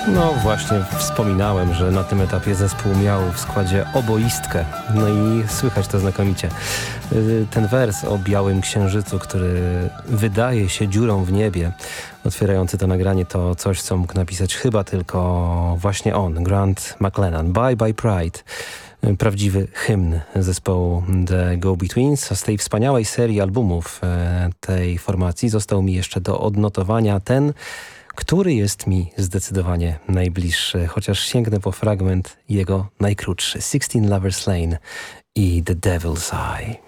No właśnie, wspominałem, że na tym etapie zespół miał w składzie oboistkę. No i słychać to znakomicie. Ten wers o białym księżycu, który wydaje się dziurą w niebie, otwierający to nagranie, to coś, co mógł napisać chyba tylko właśnie on, Grant McLennan. Bye Bye Pride. Prawdziwy hymn zespołu The Go-Betweens. Z tej wspaniałej serii albumów tej formacji został mi jeszcze do odnotowania ten, który jest mi zdecydowanie najbliższy, chociaż sięgnę po fragment jego najkrótszy. 16 Lovers Lane i The Devil's Eye.